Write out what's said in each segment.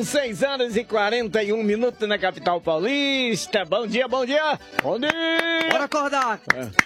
São 6h41 na capital paulista. Bom dia, bom dia. Bom dia. Bora acordar.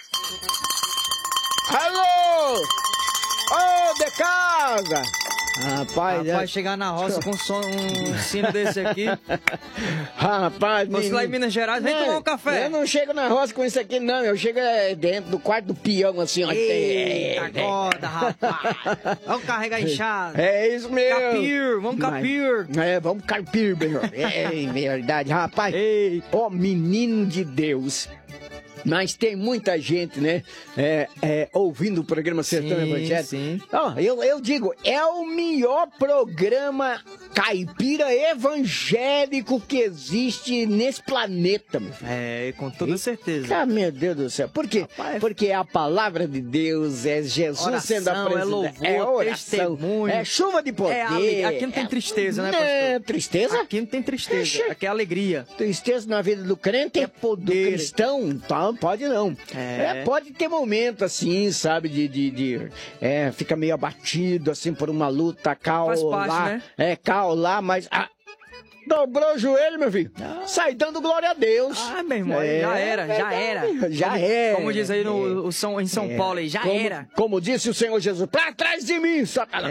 Alô. Ô, de casa. Rapaz, chegar na roça com um sino desse aqui. Rapaz, você lá em Minas Gerais, vem tomar um café. Eu não chego na roça com isso aqui, não. Eu chego dentro do quarto do peão, assim, ó. Eita, acorda, rapaz. Vamos carregar enxada. É isso mesmo. Capir, vamos capir. Vamos capir, melhor. É verdade, rapaz. Ó, menino de Deus. Mas tem muita gente, né, ouvindo o programa Sertão Evangélico. Sim. Eu digo, é o melhor programa caipira evangélico que existe nesse planeta, meu filho. Com toda certeza. Meu Deus do céu. Por quê? Rapaz, porque a palavra de Deus é Jesus oração, sendo apresentado. é louvor, oração, testemunho. é chuva de poder. Aqui não tem tristeza, né, pastor? Tristeza? Aqui não tem tristeza, aqui é alegria. Tristeza na vida do crente, é poder. Do cristão, então pode não. Pode ter momento assim, sabe, fica meio abatido, assim, por uma luta, Faz parte, né? Cal lá, mas... dobrou o joelho, meu filho. Sai dando glória a Deus. Meu irmão, já era. Como diz aí em São Paulo, aí, já era. Como disse o Senhor Jesus, pra trás de mim, Satanás.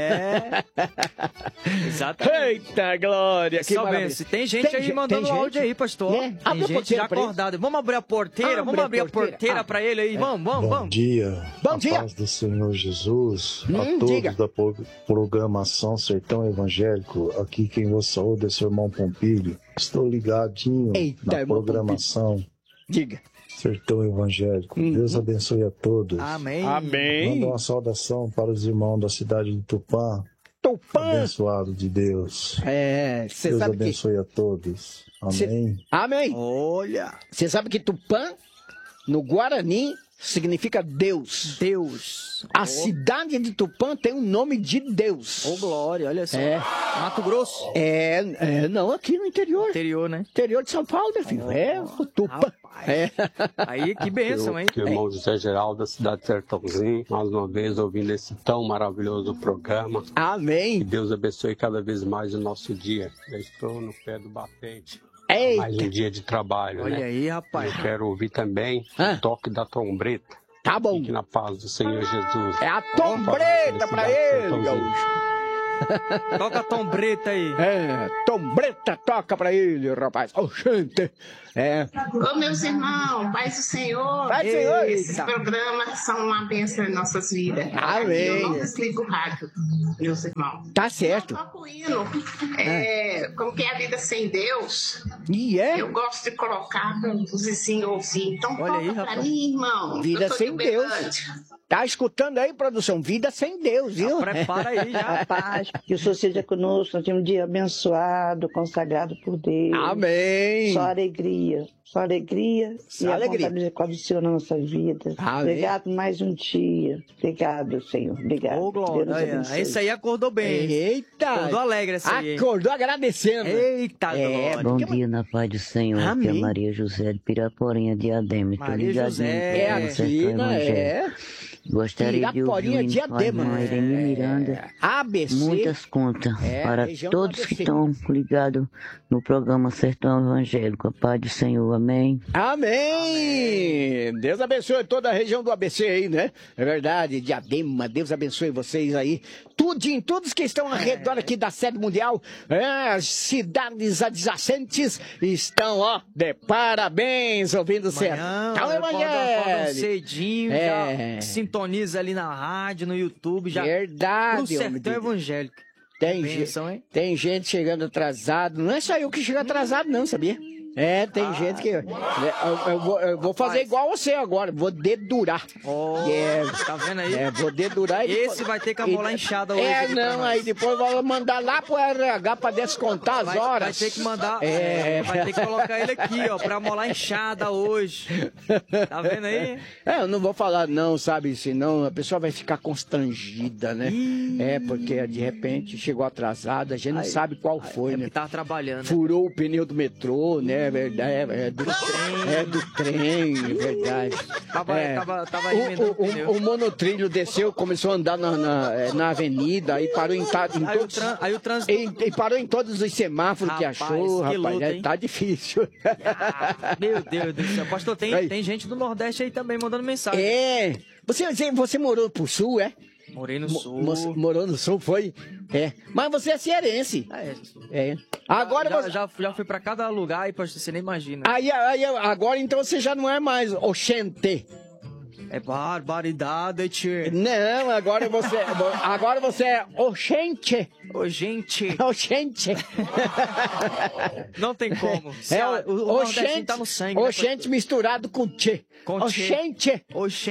Exatamente. Eita, glória. Que maravilha. Tem gente aí mandando áudio aí, pastor. Tem gente já acordada. Vamos abrir a porteira, vamos abrir a porteira pra ele aí. Vamos. Bom dia. Bom dia. Paz do Senhor Jesus. A todos da programação Sertão Evangélico. Aqui quem vos saúda é seu irmão Pompílio. Estou ligadinho na programação. Diga. Sertão Evangélico. Deus abençoe a todos. Amém. Manda uma saudação para os irmãos da cidade de Tupã. Abençoado de Deus. Deus abençoe a todos. Amém. Amém. Olha. Você sabe que Tupã, no Guarani, significa Deus. A cidade de Tupã tem um nome de Deus. Glória, olha só. Mato Grosso. Não, aqui no interior. Interior, né? Interior de São Paulo, meu filho. O Tupã. Aí, que bênção, hein? Que o irmão José Geraldo, da cidade de Sertãozinho, mais uma vez ouvindo esse tão maravilhoso programa. Amém. Que Deus abençoe cada vez mais o nosso dia. Eu estou no pé do batente. Mais um dia de trabalho, Olha aí, rapaz. Eu quero ouvir também o toque da trombeta. Tá bom. Fique na paz do Senhor Jesus. É a trombeta pra ele, gaúcho. Toca a tombreta aí. Tombreta toca pra ele, rapaz. Gente. Ô, meus irmãos, paz do Senhor. Paz do Senhor. Esses programas são uma bênção em nossas vidas. Amém. Eu não desligo o rádio, meus irmãos. Tá certo. Eu toco hino. Como que é a vida sem Deus? Eu gosto de colocar para os vizinhos ouvir. Então, olha aí, pra mim, irmão. Vida sem Deus. Tá escutando aí, produção? Vida sem Deus, viu? Prepara aí já. Paz, que o Senhor seja conosco, nós temos um dia abençoado, consagrado por Deus. Amém. Só alegria. Só alegria e a vontade misericórdia do Senhor na nossa vida. Amém. Obrigado por mais um dia. Obrigado, Senhor. Obrigado. Glória. Esse aí acordou bem. Eita. Acordou alegre esse aí. Acordou agradecendo. Eita, glória. Bom dia na paz do Senhor. Aqui é Maria José de Piraporinha, Diadema. Maria José. Aqui, né? Gostaria de ouvir o Diadema, Irene Miranda. ABC. Muitas contas para todos que estão ligados no programa Sertão Evangélico. A paz do Senhor, amém. Amém. Deus abençoe toda a região do ABC aí, né? É verdade, Diadema, Deus abençoe vocês aí. Todos que estão ao redor aqui da sede mundial, as cidades adjacentes estão, de parabéns, ouvindo o Sertão Evangélico. Cedinho, já sintoniza ali na rádio, no YouTube, já. Verdade, pro Sertão Evangélico. Tem gente chegando atrasado. Não é só eu que chego atrasado, não, sabia? Tem gente que... Eu vou fazer igual você agora. Vou dedurar. Tá vendo aí? Vou dedurar. Esse vai ter que amolar enxada hoje. Aí depois vai mandar lá pro RH pra descontar as horas. Vai ter que mandar... vai ter que colocar ele aqui, pra amolar enxada hoje. Tá vendo aí? Eu não vou falar não, sabe? Senão a pessoa vai ficar constrangida, né? Porque de repente chegou atrasado, a gente não sabe qual foi, né? Tava trabalhando. Furou o pneu do metrô, né? É verdade, é do trem, é verdade. Tava emendando o pneu. O monotrilho desceu, começou a andar na avenida, aí parou em todos... Aí o trânsito... E parou em todos os semáforos que achou, que rapaz, luta, tá difícil. Meu Deus do céu. Pastor, tem gente do Nordeste aí também mandando mensagem. É. Você morou pro Sul, é? Morei no Sul. Morou no Sul, foi? É. Mas você é cearense. É. Agora já fui pra cada lugar aí, pastor, você nem imagina. Agora então você já não é mais oxente. É barbaridade, tio. Não, agora você é oxente. Oxente. Não tem como. O Nordeste tá no sangue. Oxente misturado com tchê. Oxente.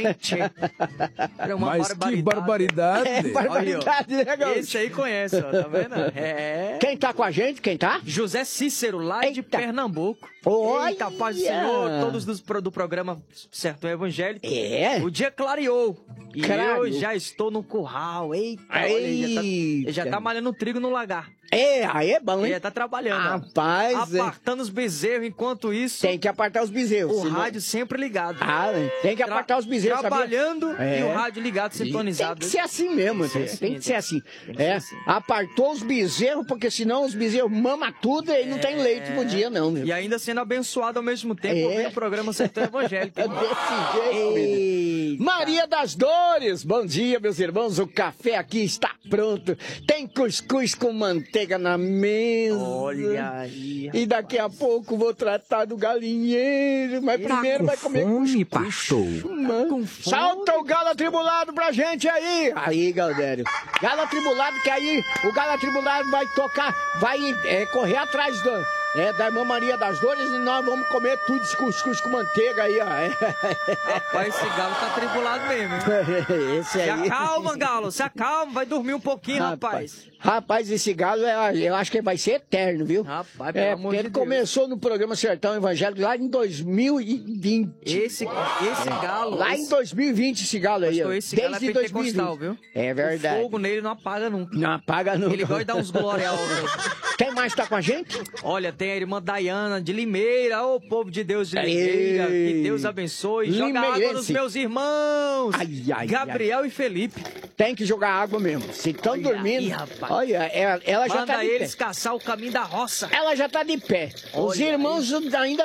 Mas que barbaridade. É barbaridade, né, garoto? Esse aí conhece, ó, tá vendo? É. Quem tá com a gente? Quem tá? José Cícero, lá de Pernambuco. Eita, paz do Senhor, todos do programa Sertão Evangélico. É. O dia clareou. E eu já estou no curral. Eita, olha, já tá malhando trigo no lagar. Aí é bom, hein? Ele já tá trabalhando. Rapaz, apartando os bezerros. Enquanto isso... Tem que apartar os bezerros. O rádio sempre ligado. Tem que apartar os bezerros, trabalhando e o rádio ligado, sintonizado. Tem que ser assim mesmo. Tem que ser assim. Apartou os bezerros, porque senão os bezerros mamam tudo e não tem leite no dia, não. Meu. E ainda sendo abençoado ao mesmo tempo, ouvindo o programa Sertão Evangélico. Desse jeito. Maria das Dores, bom dia, meus irmãos. O café aqui está pronto. Tem cuscuz com manteiga na mesa. Olha aí. E daqui a pouco vou tratar do galinheiro. Mas primeiro vai comer cuscuz. Pastor. Solta o galo atribulado pra gente aí. Aí, Galdério. Galo atribulado, que aí o galo atribulado vai tocar, vai correr atrás da irmã Maria das Dores e nós vamos comer tudo esse cuscuz com manteiga aí, ó. Rapaz, esse galo tá atribulado mesmo, hein? Esse aí. Se acalma, galo, se acalma, vai dormir um pouquinho, rapaz. Rapaz, esse galo, eu acho que vai ser eterno, viu? Rapaz, pelo amor de ele Deus. Começou no programa Sertão Evangélico lá em 2020. Esse galo... Lá em 2020 esse galo aí, ó. Esse galo é pentecostal, viu? É verdade. O fogo nele não apaga nunca. Não apaga nunca. Ele gosta de dar uns glória ao... Quem mais tá com a gente? Olha, tem a irmã Dayana de Limeira, ô povo de Deus de Limeira, que Deus abençoe. Joga água nos meus irmãos, Gabriel e Felipe. Tem que jogar água mesmo. Se estão dormindo, olha, ela já tá de pé. Manda eles caçar o caminho da roça. Ela já tá de pé. Os irmãos ainda...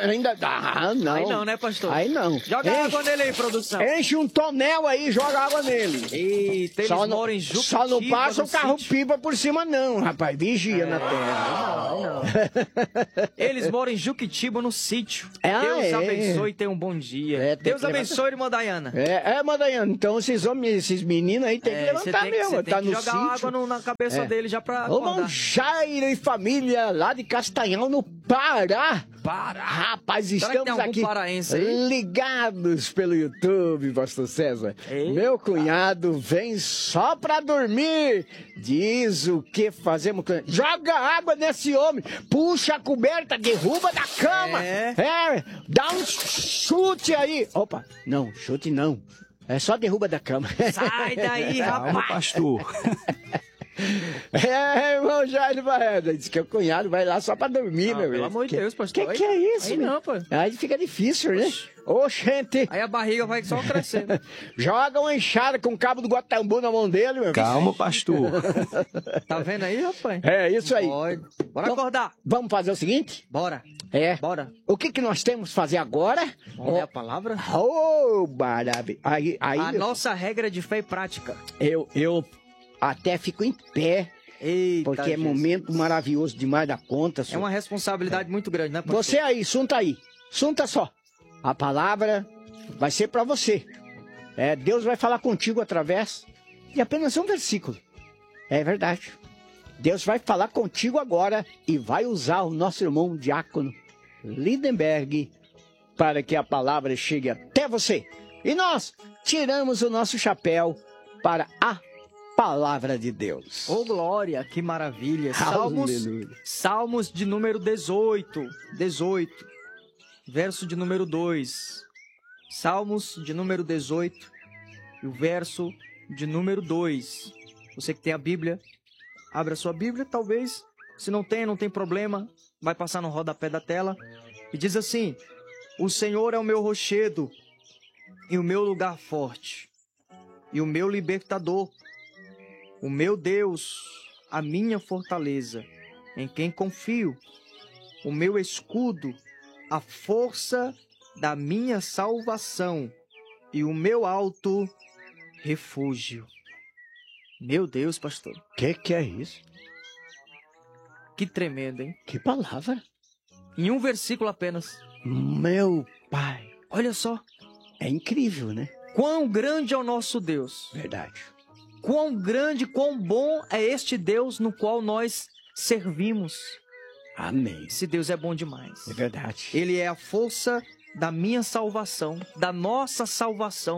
não. Aí não, né, pastor? Aí não. Joga água nele aí, produção. Enche um tonel aí e joga água nele. Eita, eles moram em Juquitiba. Só não passa o carro-pipa por cima não, rapaz. Vigia na terra. Não. Eles moram em Juquitiba, no sítio. Deus abençoe e tenha um bom dia. Deus abençoe, irmã Dayana. Irmã Dayana. Então esses meninos aí tem que levantar mesmo. Tá no sítio. Jogar água na cabeça dele já pra acordar. Ô, Jairo e família lá de Castanhal, no Pará. Rapaz, estamos aqui ligados pelo YouTube, pastor César. Meu cunhado vem só pra dormir. Diz o que fazemos. Joga água nesse homem. Puxa a coberta, derruba da cama. Dá um chute aí. Opa, não, chute não. É só derruba da cama. Sai daí, rapaz. Calma, pastor. Irmão Jair Barreto, diz que o cunhado vai lá só pra dormir, meu pelo amor de Deus, pastor. Que é isso, aí não, pô. Aí fica difícil, né? Oxente. Aí a barriga vai só crescendo. Joga uma enxada com o cabo do Guatambu na mão dele, meu. Calma, pastor. Tá vendo aí, rapaz? É isso aí. Bora então, acordar. Vamos fazer o seguinte? Bora. Bora. O que nós temos que fazer agora? Vamos ler a palavra? Maravilha. Aí, a nossa regra de fé e prática. Eu até fico em pé. Eita, porque é momento maravilhoso demais da conta. É uma responsabilidade muito grande, né, pastor? Você aí, sunta só. A palavra vai ser para você. Deus vai falar contigo através de apenas um versículo. É verdade. Deus vai falar contigo agora e vai usar o nosso irmão diácono Lindenberg para que a palavra chegue até você. E nós tiramos o nosso chapéu para a palavra de Deus. Oh, glória, que maravilha. Salmos de número 18, verso de número 2. Salmos de número 18, e o verso de número 2. Você que tem a Bíblia, abre a sua Bíblia, talvez. Se não tem, não tem problema. Vai passar no rodapé da tela. E diz assim: o Senhor é o meu rochedo e o meu lugar forte, e o meu libertador, o meu Deus, a minha fortaleza, em quem confio, o meu escudo, a força da minha salvação e o meu alto refúgio. Meu Deus, pastor. Que é isso? Que tremendo, hein? Que palavra. Em um versículo apenas. Meu Pai. Olha só. É incrível, né? Quão grande é o nosso Deus. Verdade. Quão grande, quão bom é este Deus no qual nós servimos. Amém. Esse Deus é bom demais. É verdade. Ele é a força da minha salvação, da nossa salvação.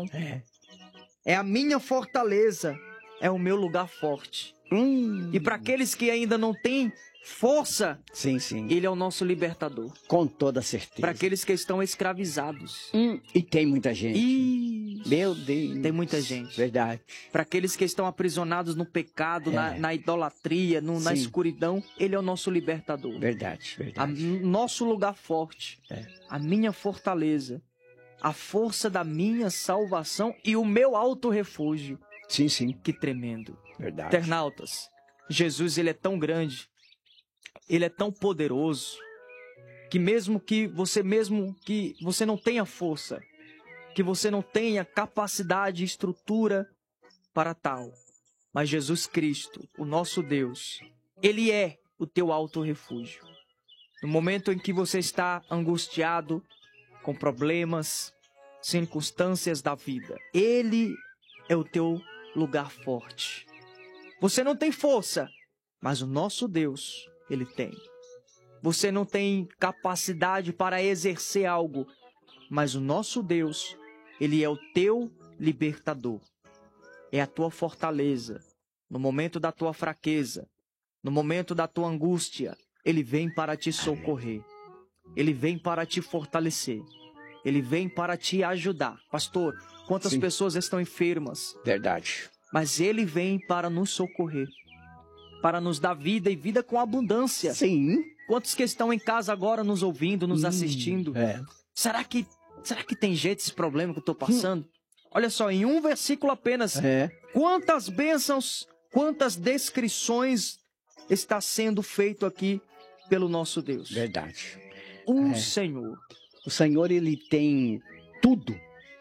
É a minha fortaleza, é o meu lugar forte. E para aqueles que ainda não têm força, sim. Ele é o nosso libertador. Com toda certeza. Para aqueles que estão escravizados. E tem muita gente. Meu Deus. Tem muita gente. Verdade. Para aqueles que estão aprisionados no pecado, na idolatria, na escuridão, Ele é o nosso libertador. Verdade. Nosso lugar forte. A minha fortaleza. A força da minha salvação e o meu alto refúgio. Sim. Que tremendo. Verdade. Internautas, Jesus, Ele é tão grande, Ele é tão poderoso, que mesmo que você não tenha força, que você não tenha capacidade e estrutura para tal, mas Jesus Cristo, o nosso Deus, Ele é o teu alto refúgio. No momento em que você está angustiado, com problemas, circunstâncias da vida, Ele é o teu lugar forte. Você não tem força, mas o nosso Deus, Ele tem. Você não tem capacidade para exercer algo, mas o nosso Deus, Ele é o teu libertador. É a tua fortaleza. No momento da tua fraqueza, no momento da tua angústia, Ele vem para te socorrer. Ele vem para te fortalecer. Ele vem para te ajudar. Pastor, quantas pessoas estão enfermas? Verdade. Mas Ele vem para nos socorrer, para nos dar vida e vida com abundância. Sim. Quantos que estão em casa agora nos ouvindo, nos assistindo? Será que tem jeito esse problema que eu estou passando? Olha só, em um versículo apenas, quantas bênçãos, quantas descrições está sendo feito aqui pelo nosso Deus. Verdade. Senhor. O Senhor, Ele tem tudo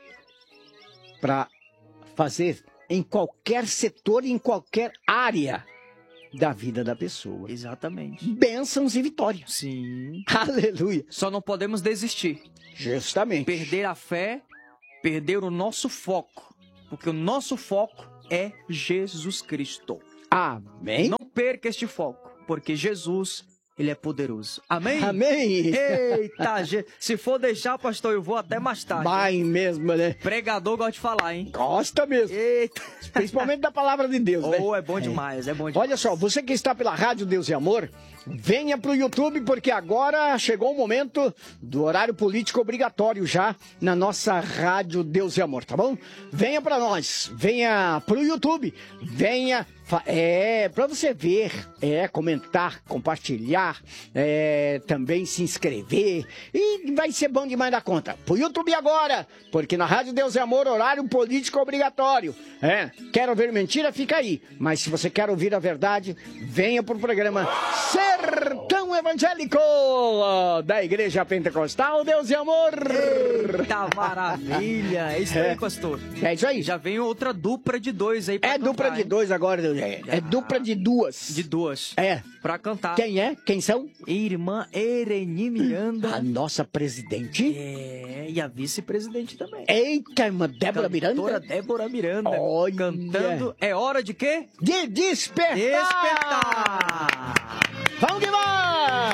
para fazer em qualquer setor, em qualquer área da vida da pessoa. Exatamente. Bênçãos e vitórias. Sim. Aleluia. Só não podemos desistir. Justamente. Perder a fé, perder o nosso foco. Porque o nosso foco é Jesus Cristo. Amém. Não perca este foco, porque Jesus, Ele é poderoso. Amém? Amém. Eita, se for deixar, pastor, eu vou até mais tarde. Vai mesmo, né? Pregador gosta de falar, hein? Gosta mesmo. Eita. Principalmente da palavra de Deus, né? É bom demais, é bom demais. Olha só, você que está pela Rádio Deus e Amor, venha pro YouTube, porque agora chegou o momento do horário político obrigatório já na nossa Rádio Deus e Amor, tá bom? Venha pra nós, venha pro YouTube, venha... para você ver, comentar, compartilhar, também se inscrever, e vai ser bom demais da conta. Pro YouTube agora, porque na Rádio Deus e Amor, horário político obrigatório. Quer ouvir mentira? Fica aí. Mas se você quer ouvir a verdade, venha pro programa Sertão Evangélico da Igreja Pentecostal Deus e Amor. Eita maravilha! É isso aí, pastor. É isso aí. Já vem outra dupla de dois aí pra cantar, dupla de dois agora. É dupla de duas. De duas. Pra cantar. Quem é? Quem são? Irmã Ereni Miranda. A nossa presidente. E a vice-presidente também. Eita, irmã Débora Miranda. Doutora Débora Miranda. Olha. Cantando. É hora de quê? De despertar. Despertar. Vamos que vamos!